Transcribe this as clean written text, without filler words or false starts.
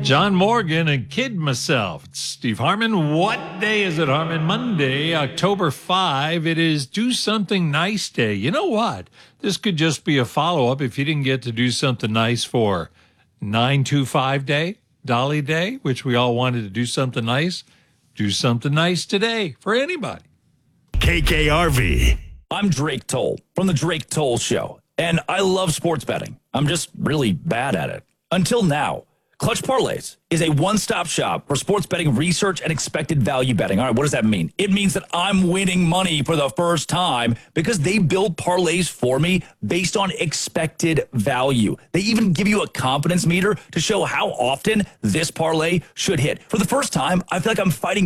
John Morgan and Kid Myself. It's Steve Harmon. What day is it, Harmon? Monday, October 5. It is Do Something Nice Day. You know what? This could just be a follow-up if you didn't get to do something nice for 925 Day, Dolly Day, which we all wanted to do something nice. Do something nice today for anybody. KKRV. I'm Drake Toll from The Drake Toll Show, and I love sports betting. I'm just really bad at it. Until now. Clutch Parlays is a one-stop shop for sports betting research and expected value betting. All right, what does that mean? It means that I'm winning money for the first time because they build parlays for me based on expected value. They even give you a confidence meter to show how often this parlay should hit. For the first time, I feel like I'm fighting